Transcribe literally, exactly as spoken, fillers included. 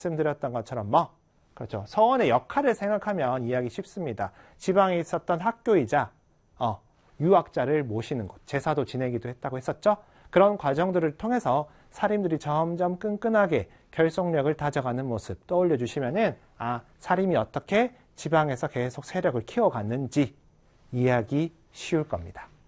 말씀드렸던 것처럼 뭐 그렇죠. 서원의 역할을 생각하면 이해하기 쉽습니다. 지방에 있었던 학교이자 어, 유학자를 모시는 곳, 제사도 지내기도 했다고 했었죠. 그런 과정들을 통해서 사림들이 점점 끈끈하게 결속력을 다져가는 모습 떠올려 주시면은 아, 사림이 어떻게 지방에서 계속 세력을 키워갔는지 이해하기 쉬울 겁니다.